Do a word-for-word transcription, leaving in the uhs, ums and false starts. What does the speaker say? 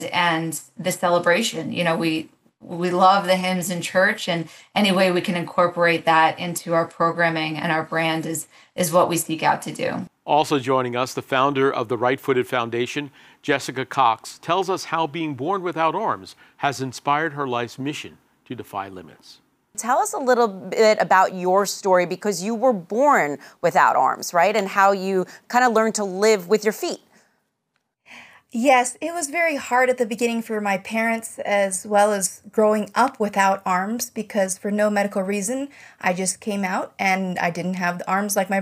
and the celebration. You know, we we love the hymns in church, and any way we can incorporate that into our programming and our brand is is what we seek out to do. Also joining us, the founder of the Right Footed Foundation, Jessica Cox, tells us how being born without arms has inspired her life's mission to defy limits. Tell us a little bit about your story, because you were born without arms, right? And how you kind of learned to live with your feet. Yes, it was very hard at the beginning for my parents, as well as growing up without arms, because for no medical reason, I just came out and I didn't have the arms like my